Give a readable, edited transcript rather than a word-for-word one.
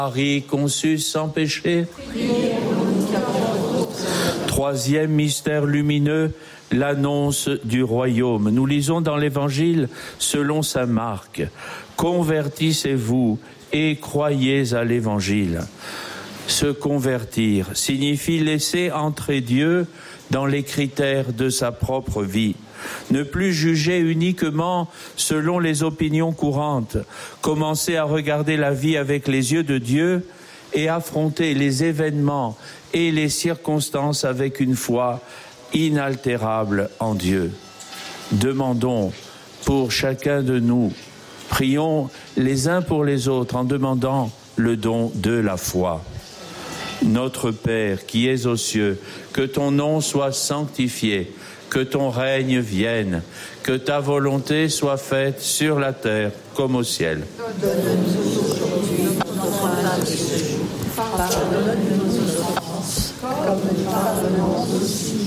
Marie conçue sans péché. Troisième mystère lumineux, l'annonce du royaume. Nous lisons dans l'Évangile selon saint Marc. Convertissez-vous et croyez à l'Évangile. Se convertir signifie laisser entrer Dieu dans les critères de sa propre vie. Ne plus juger uniquement selon les opinions courantes. Commencer à regarder la vie avec les yeux de Dieu et affronter les événements et les circonstances avec une foi inaltérable en Dieu. Demandons pour chacun de nous, prions les uns pour les autres en demandant le don de la foi. Notre Père qui es aux cieux, que ton nom soit sanctifié, que ton règne vienne, que ta volonté soit faite sur la terre comme au ciel. Donne-nous aujourd'hui notre pain de ce jour. Pardonne-nous nos offenses, comme nous pardonnons aussi